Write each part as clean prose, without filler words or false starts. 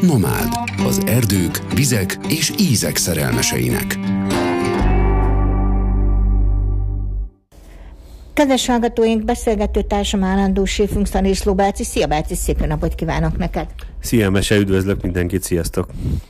Nomád, az erdők, vizek és ízek szerelmeseinek. Kedves hallgatóink, beszélgető társam állandó séfünk Szaniszló Bácsi. Szia Bácsi, szép jó napot kívánok neked! Szia Mese, üdvözlök mindenkit, sziasztok!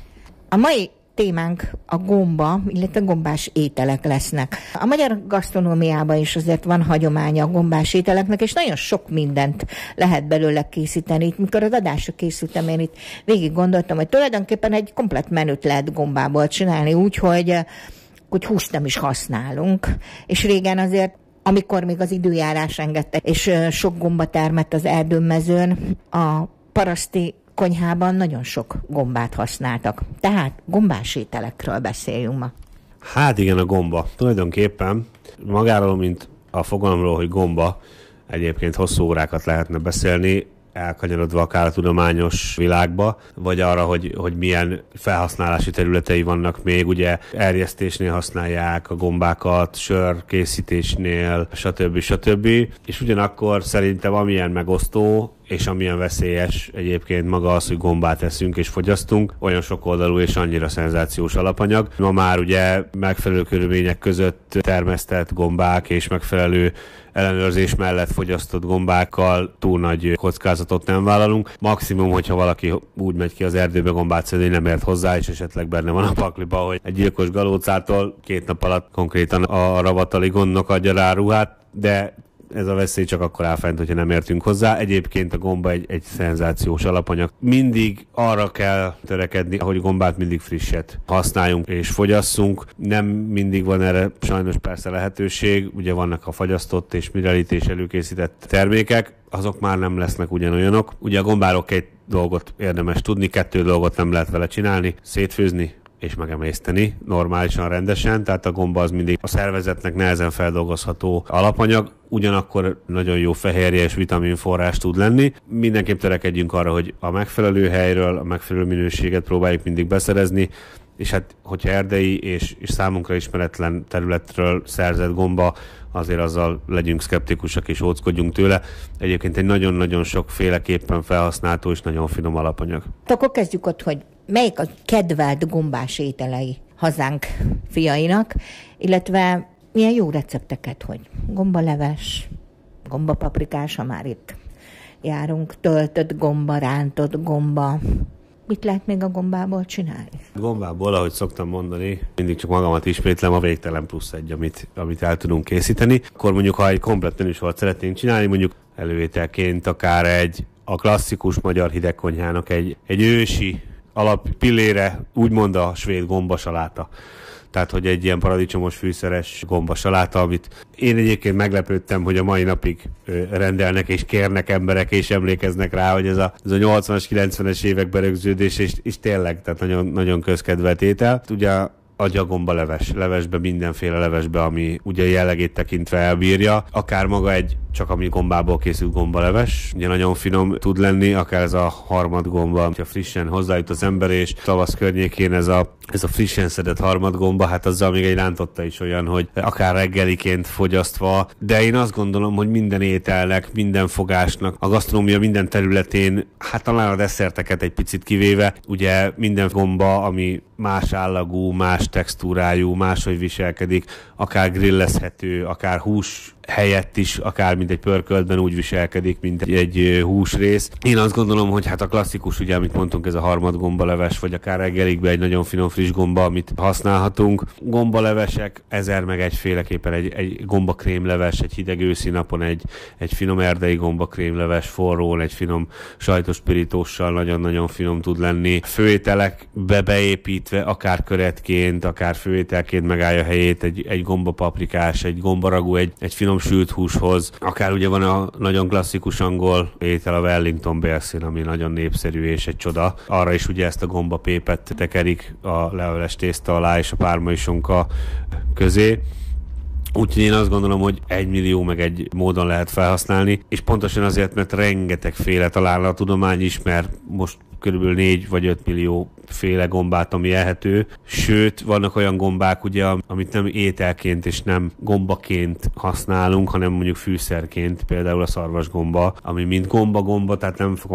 A mai témánk a gomba, illetve gombás ételek lesznek. A magyar gasztronómiában is azért van hagyománya a gombás ételeknek, és nagyon sok mindent lehet belőle készíteni. Mikor az adásra készültem, én itt végig gondoltam, hogy tulajdonképpen egy komplett menüt lehet gombából csinálni, úgyhogy húst nem is használunk. És régen azért, amikor még az időjárás engedte, és sok gomba termett az erdőmezőn, a paraszti konyhában nagyon sok gombát használtak. Tehát gombás ételekről beszéljünk ma. Hát igen, a gomba. Tulajdonképpen magáról, mint a fogalomról, hogy gomba, egyébként hosszú órákat lehetne beszélni, elkanyarodva akár a tudományos világba, vagy arra, hogy milyen felhasználási területei vannak még. Ugye erjesztésnél használják a gombákat, sörkészítésnél, stb. És ugyanakkor szerintem amilyen megosztó, és amilyen veszélyes egyébként maga az, hogy gombát eszünk és fogyasztunk, olyan sokoldalú és annyira szenzációs alapanyag. Ma már ugye megfelelő körülmények között termesztett gombák és megfelelő ellenőrzés mellett fogyasztott gombákkal túl nagy kockázatot nem vállalunk. Maximum, hogyha valaki úgy megy ki az erdőbe gombát szedni, nem ért hozzá, és esetleg benne van a pakliba, hogy egy gyilkos galócától 2 nap alatt konkrétan a ravatali gondnok adja rá ruhát, de ez a veszély csak akkor áll fent, hogyha nem értünk hozzá. Egyébként a gomba egy szenzációs alapanyag. Mindig arra kell törekedni, hogy gombát mindig frisset használjunk és fogyasszunk. Nem mindig van erre sajnos persze lehetőség. Ugye vannak a fagyasztott és mineralítés előkészített termékek, azok már nem lesznek ugyanolyanok. Ugye a gombáról 2 dolgot érdemes tudni, 2 dolgot nem lehet vele csinálni: szétfőzni és megemészteni normálisan, rendesen, tehát a gomba az mindig a szervezetnek nehezen feldolgozható alapanyag, ugyanakkor nagyon jó fehérje és vitaminforrás tud lenni. Mindenképp törekedjünk arra, hogy a megfelelő helyről a megfelelő minőséget próbáljuk mindig beszerezni, és hát hogyha erdei és számunkra ismeretlen területről szerzett gomba, azért azzal legyünk szkeptikusak és óckodjunk tőle. Egyébként egy nagyon-nagyon sokféleképpen felhasználható és nagyon finom alapanyag. Akkor kezdjük ott, hogy melyik a kedvelt gombás ételei hazánk fiainak, illetve milyen jó recepteket, hogy gombaleves, gombapaprikás, ha már itt járunk, töltött gomba, rántott gomba. Mit lehet még a gombából csinálni? Gombából, ahogy szoktam mondani, mindig csak magamat ismétlem, a végtelen plusz egy, amit el tudunk készíteni. Akkor mondjuk, ha egy komplett menüsort szeretnénk csinálni, mondjuk előételként akár a klasszikus magyar hidegkonyhának egy ősi alappillére, úgymond a svéd gombasaláta. Tehát, hogy egy ilyen paradicsomos fűszeres gombasaláta, amit én egyébként meglepődtem, hogy a mai napig rendelnek és kérnek emberek, és emlékeznek rá, hogy ez a 80-as, 90-es években rögződés, és tényleg, tehát nagyon, nagyon közkedvelt étel. Ugye agyagomba levesbe, mindenféle levesbe, ami ugye jellegét tekintve elbírja. Akár maga csak ami gombából készült gombaleves, ugye nagyon finom tud lenni, akár ez a harmadgomba, hogyha frissen hozzájut az ember, és tavasz környékén ez a frissen szedett harmadgomba, hát azzal még egy rántotta is olyan, hogy akár reggeliként fogyasztva, de én azt gondolom, hogy minden ételnek, minden fogásnak, a gasztronómia minden területén, hát talán a desszerteket egy picit kivéve, ugye minden gomba, ami más állagú, más textúrájú, máshogy viselkedik, akár grillezhető, akár hús helyett is, akár mint egy pörköltben úgy viselkedik, mint egy húsrész. Én azt gondolom, hogy hát a klasszikus, ugye, amit mondtunk, ez a harmadgombaleves, vagy akár reggelikben egy nagyon finom friss gomba, amit használhatunk. Gombalevesek, 1000 meg egyféleképpen egy gombakrémleves, egy hideg őszi napon egy finom erdei gombakrémleves forrón, egy finom sajtos pirítóssal nagyon-nagyon finom tud lenni. Főételekbe beépítve, akár köretként, akár főételként megállja helyét egy gombapaprikás, egy gombaragú, egy finom sült húshoz. Akár ugye van a nagyon klasszikus angol étel, a Wellington bélszín, ami nagyon népszerű és egy csoda. Arra is ugye ezt a gombapépet tekerik a leveles tészta alá és a pármai sonka közé. Úgyhogy én azt gondolom, hogy 1 millió meg egy módon lehet felhasználni, és pontosan azért, mert rengetegféle talán a tudomány ismer most körülbelül 4 vagy 5 millió féle gombát, ami ehető. Sőt, vannak olyan gombák, ugye, amit nem ételként és nem gombaként használunk, hanem mondjuk fűszerként, például a szarvasgomba, ami mint gomba, tehát nem fogom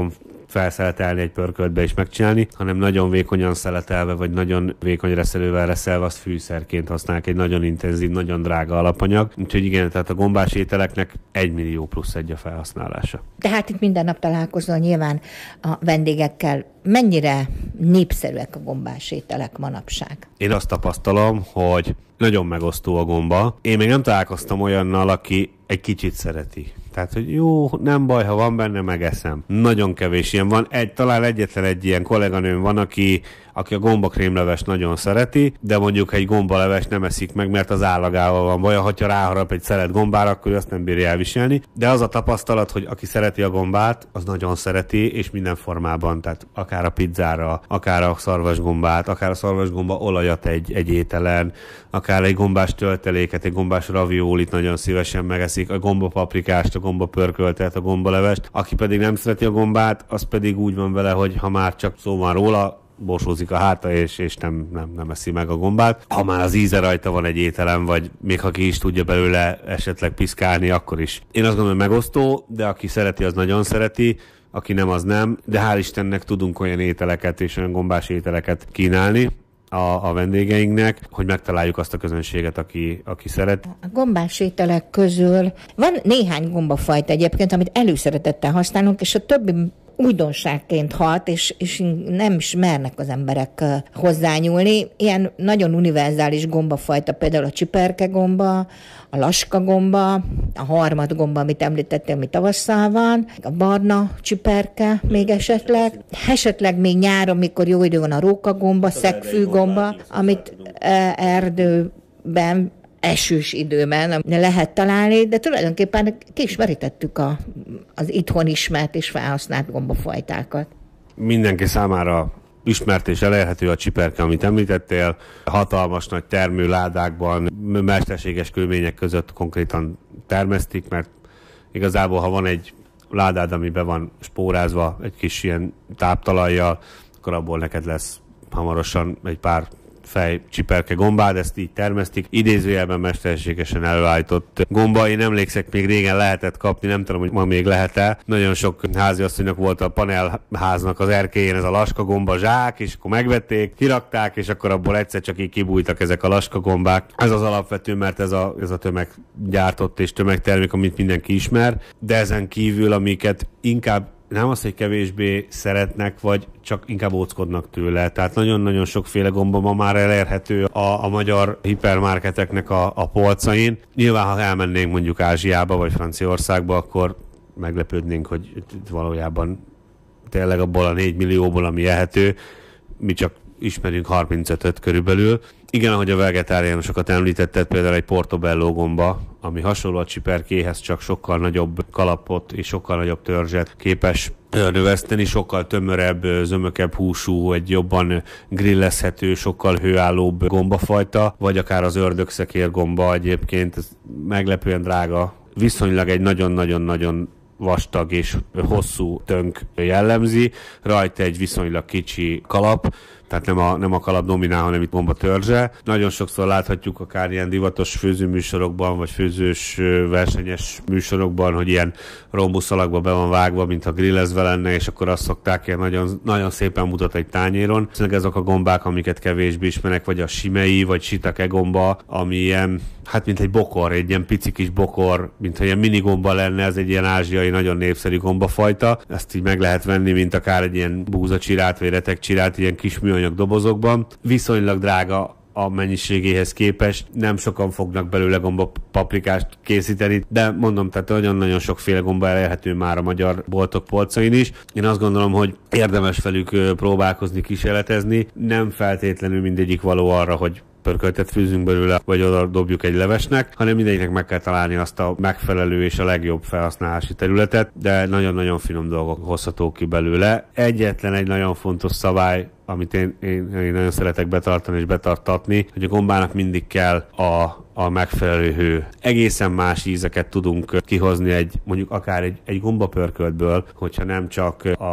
felszeletelni egy pörköltbe és megcsinálni, hanem nagyon vékonyan szeletelve, vagy nagyon vékony reszelővel reszelve, azt fűszerként használják, egy nagyon intenzív, nagyon drága alapanyag. Úgyhogy igen, tehát a gombás ételeknek 1 millió plusz egy a felhasználása. Tehát itt minden nap találkozol nyilván a vendégekkel. Mennyire népszerűek a gombás ételek manapság? Én azt tapasztalom, hogy nagyon megosztó a gomba. Én még nem találkoztam olyannal, aki egy kicsit szereti. Tehát, hogy jó, nem baj, ha van benne, megeszem. Nagyon kevés ilyen van. Talán egyetlen egy ilyen kolléganőm van, aki a gombakrémlevest nagyon szereti, de mondjuk egy gombalevest nem eszik meg, mert az állagával van baj. Ha ráharap egy szelet gombára, akkor azt nem bírja elviselni. De az a tapasztalat, hogy aki szereti a gombát, az nagyon szereti, és minden formában, tehát akár a pizzára, akár a szarvasgombát, akár a szarvasgomba olajat egy ételen, akár egy gombás tölteléket, egy gombás raviolit nagyon szívesen megeszik, a gombapaprikást, a gombapörköltet, a gombalevest. Aki pedig nem szereti a gombát, az pedig úgy van vele, hogy ha már csak szó van róla, borsózik a háta, és nem eszi meg a gombát. Ha már az íze rajta van egy ételem, vagy még ha ki is tudja belőle esetleg piszkálni, akkor is. Én azt gondolom, hogy megosztó, de aki szereti, az nagyon szereti, aki nem, az nem, de hál' Istennek tudunk olyan ételeket és olyan gombás ételeket kínálni a vendégeinknek, hogy megtaláljuk azt a közönséget, aki szeret. A gombás ételek közül van néhány gombafajta egyébként, amit előszeretettel használunk, és a többi újdonságként hat, és nem is mernek az emberek hozzányúlni. Ilyen nagyon univerzális gombafajta, például a csiperkegomba, a laskagomba, a harmadgomba, amit említettél, ami tavasszal van, a barna csiperke még esetleg még nyáron, mikor jó idő van, a rókagomba, szegfűgomba, amit erdőben esős időben lehet találni, de tulajdonképpen ki is merítettük az itthon ismert és felhasznált gombafajtákat. Mindenki számára ismert és elérhető a csiperke, amit említettél. Hatalmas nagy termőládákban, mesterséges körülmények között konkrétan termesztik, mert igazából, ha van egy ládád, ami be van spórázva egy kis ilyen táptalajjal, akkor abból neked lesz hamarosan egy pár fej csiperke gombád, ezt így termesztik. Idézőjelben mesterségesen előállított gomba. Én emlékszek, még régen lehetett kapni, nem tudom, hogy ma még lehet-e. Nagyon sok háziasszonynak volt a panelháznak az erkélyén ez a laskagomba zsák, és akkor megvették, kirakták, és akkor abból egyszer csak így kibújtak ezek a laskagombák. Ez az alapvető, mert ez a tömeggyártott és tömegtermék, amit mindenki ismer, de ezen kívül, amiket inkább nem az, hogy kevésbé szeretnek, vagy csak inkább óckodnak tőle. Tehát nagyon-nagyon sokféle gomba ma már elérhető a magyar hipermarketeknek a polcain. Nyilván, ha elmennénk mondjuk Ázsiába, vagy Franciaországba, akkor meglepődnénk, hogy valójában tényleg abból a 4 millióból, ami ehető, mi csak ismerünk 35-öt körülbelül. Igen, ahogy a vegetáriánusokat említetted, például egy portobello gomba, ami hasonló a csiperkéhez, csak sokkal nagyobb kalapot és sokkal nagyobb törzset képes növeszteni, sokkal tömörebb, zömökebb húsú, egy jobban grillezhető, sokkal hőállóbb gombafajta, vagy akár az ördögszekér gomba egyébként, ez meglepően drága, viszonylag egy nagyon-nagyon-nagyon vastag és hosszú tönk jellemzi, rajta egy viszonylag kicsi kalap, tehát nem a kalap dominál, hanem itt gomba törzse. Nagyon sokszor láthatjuk akár ilyen divatos főzőműsorokban, vagy főzős versenyes műsorokban, hogy ilyen rombuszalakba be van vágva, mintha grillezve lenne, és akkor azt szokták ilyen nagyon, nagyon szépen mutat egy tányéron. Szóval ezek a gombák, amiket kevésbé ismerek, vagy a simei, vagy shiitake gomba, ami ilyen, hát mint egy bokor, egy ilyen pici kis bokor, mintha ilyen minigomba lenne, ez egy ilyen ázsiai, nagyon népszerű gombafajta. Ezt így meg lehet venni, mint akár egy ilyen búzacsirát, vagy retekcsirát, ilyen kis műanyag dobozokban. Viszonylag drága a mennyiségéhez képest, nem sokan fognak belőle gombapaprikást készíteni, de mondom, tehát nagyon-nagyon sokféle gomba elérhető már a magyar boltok polcain is. Én azt gondolom, hogy érdemes velük próbálkozni, kísérletezni. Nem feltétlenül mindegyik való arra, hogy pörköltet fűzünk belőle, vagy oda dobjuk egy levesnek, hanem mindegyiknek meg kell találni azt a megfelelő és a legjobb felhasználási területet, de nagyon-nagyon finom dolgok hozhatók ki belőle. Egyetlen egy nagyon fontos szabály, amit én nagyon szeretek betartani és betartatni, hogy a gombának mindig kell a megfelelő hő. Egészen más ízeket tudunk kihozni mondjuk akár egy gombapörköltből, hogyha nem csak a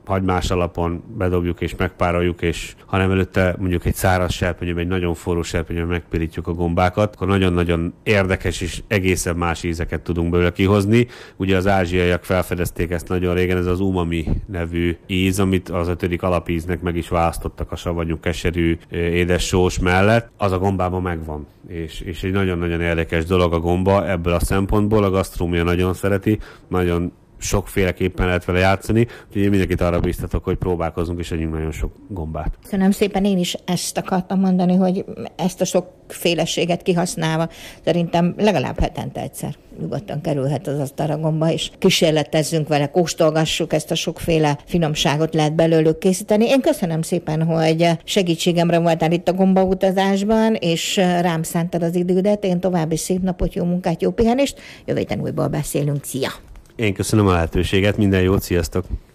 hagymás alapon bedobjuk és megpároljuk, és hanem előtte mondjuk egy száraz serpenyőben, egy nagyon forró serpenyőben megpirítjuk a gombákat, akkor nagyon-nagyon érdekes és egészen más ízeket tudunk belőle kihozni. Ugye az ázsiaiak felfedezték ezt nagyon régen, ez az umami nevű íz, amit az 5. alapíznek meg is választottak a savanyú, keserű, édes sós mellett. Az a gombában megvan. És egy nagyon-nagyon érdekes dolog a gomba ebből a szempontból. A gasztronómia nagyon szereti, nagyon sokféleképpen lehet vele játszani, úgyhogy én mindenkit arra biztatok, hogy próbálkozunk, és együnk nagyon sok gombát. Köszönöm szépen, én is ezt akartam mondani, hogy ezt a sokféleséget kihasználva szerintem legalább hetente egyszer nyugodtan kerülhet az asztalra gomba, és kísérletezzünk vele, kóstolgassuk, ezt a sokféle finomságot lehet belőlük készíteni. Én köszönöm szépen, hogy segítségemre voltál itt a gombautazásban, és rám szántad az idődet. Én további szép napot, jó munkát, jó pihenést. Jövő héten újból beszélünk. Szia! Én köszönöm a lehetőséget, minden jót, sziasztok!